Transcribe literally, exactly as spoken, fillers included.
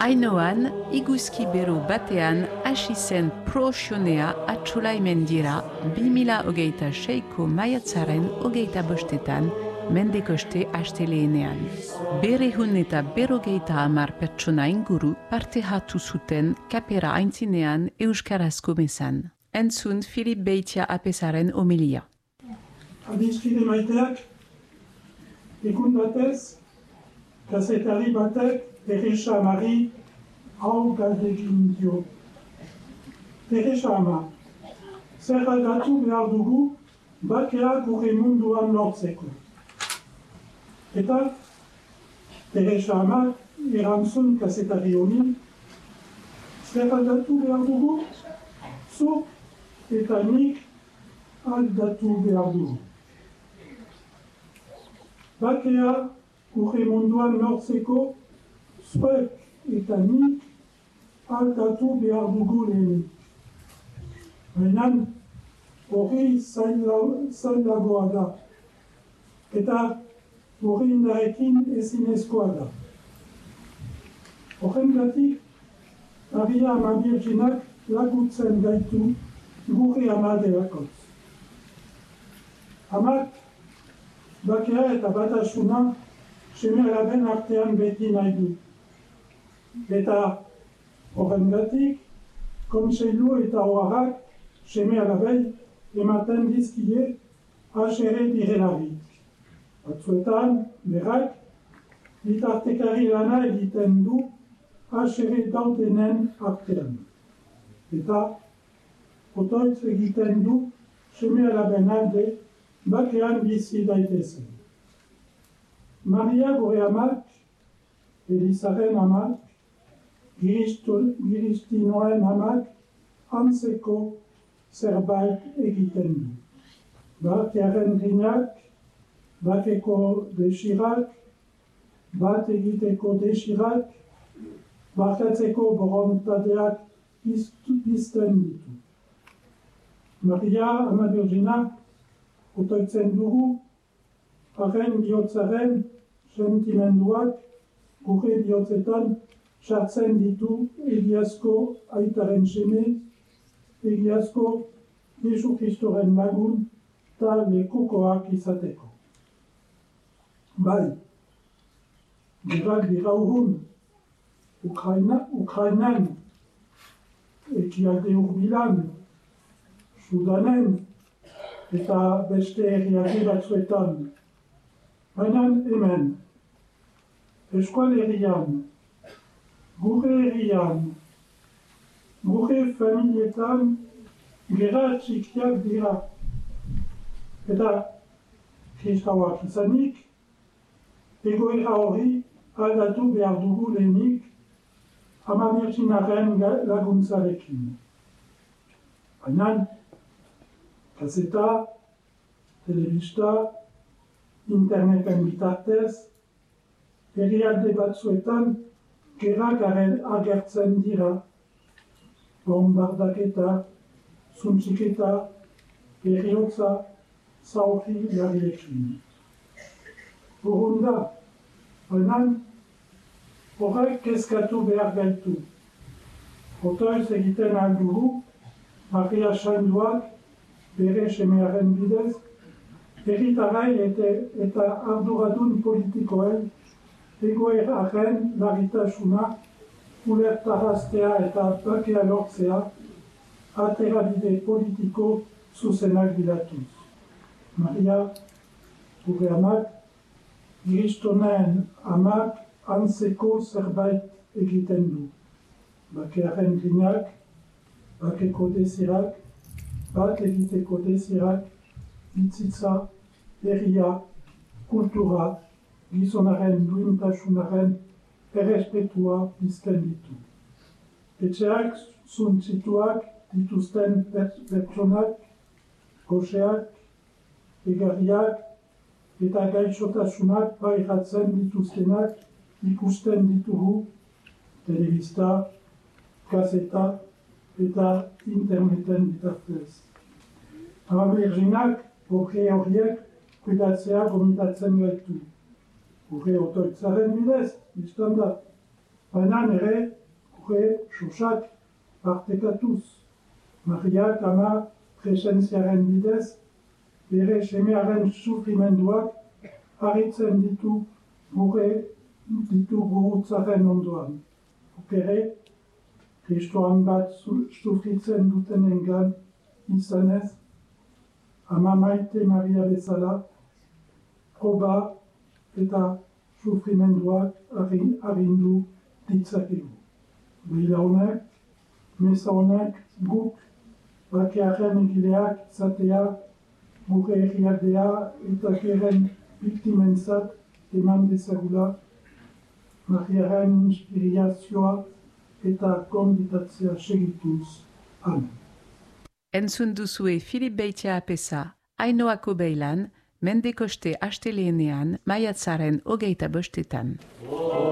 Ainoan, iguzki bero batean hasi zen pro-xionea atxolaimen dira bi mila hogeita seiko maiatzaren hogeita bostetan mendekoste asteleenean. Berehun eta berogeita hamar pertsona inguru parte hartu zuten kapera aintzinean euskarazko mezan. Entzun Filip Beitia apesaren homilia. Adiskide maiteak, egun batez, kazetari batek Teresa Mari hau galdegin dio. Teresa ama, zer aldatu behar dugu bakea gure munduan lortzeko. Eta Teresa ama erantzun kazetari honi, zer aldatu behar dugu, zuk eta nik aldatu behar dugu. Bakea gure munduan lortzeko, zuek eta nik aldatu behar dugu lehenik. Baina hori zailagoa da. Eta hori indarekin ezinezkoa da. Horrengatik, Maria Ama Birjinak lagutzen gaitu gure ama delakotz. Amak, bakea eta batasuna seme-alaben artean beti nahi du. Eta horrengatik, kontseilu eta oharrak seme-alabei ematen dizkie asere direlarik. Batzuetan, berak, bitartekari lana egiten du asere daudenen artean. Eta otoitz egiten du seme-alaben alde bakean bizi daitezen. Maria gure amak, Elizaren amak, Giristinoen amak, antzeko zerbait egiten du. Bakearen grinak, bakeko desirak, bat egiteko desirak, bakatzeko borontateak pizten ditu. Maria Ama Birjinak otoitzen dugu, haren bihotzaren sentimenduak gure bihotzetan sartzen ditu egiazko aitaren seme, egiazko Jesu Kristoren lagun eta lekukoak izateko. Bai, gerak dira urrun, Ukraina, Ukrainan, ekialde hurbilan, Sudanen, eta beste herrialde batzuetan. Baina hemen, eskualerian, gure herrian, gure familietan, gera txikiak dira. Eta kristauak izanik, egoera hori aldatu behar dugu lehenik Ama Birjinaren laguntzarekin. Baina, kaseta, telebista, interneten bitartez, herrialde batzuetan gerak agertzen dira, bombardaketa, zuntxiketa, heriotza, zaurri larriekin. Urrun da, baina horrek kezkatu behar gaitu. Otoiz egiten aldugu, Maria Sainduak bere semearen bidez, herritarrai eta arduradun politikoen egoeraren larritasuna ulertaraztea eta bakea lortzea aterabide politiko zuzenak bilatuz. Maria, gure amak, Giristonen amak antzeko zerbait egiten du. Bakearen grinak, bakeko desirak, bat egiteko desirak, bitzitza, herria, kultura, gizonaren duintasunaren errespetua bizten ditu. Etxeak zuntzituak dituzten pertsonak, goxeak, egarriak eta gaixotasunak pairatzen dituztenak ikusten ditugu telebista, kaseta eta interneten bitartez. Ama Birjinak Gure horiek kudatzea gomitatzen gaitu. Gure otoitzaren bidez, biztan da. baina ere, gure xosak partekatuz. Mariak ama presentziaren bidez, bere semearen sufrimenduak harritzen ditu gure ditu gurutzaren ondoan. Guk ere, kristoan bat sufritzen dutenengan izanez, ama maite Maria bezala, proba eta sufrimenduak arindu ditzakegu. Bila honek, meza honek guk bakearen egileak izatea, gure herrialdea eta geren biktimentzat eman dezagula, Mariaren inspirazioa eta konbitatzea segituz. Amen. Entzun duzue Filip Beitia apesa, Ainoako beilan, mendekoste asteleenean, maiatzaren hogeita bostetan.